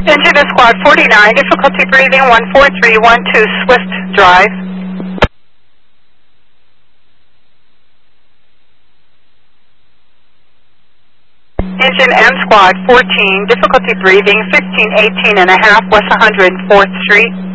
Engine to Squad 49, difficulty breathing 14312 Swift Drive. Engine and Squad 14, difficulty breathing 1518 and a half West 104th Street.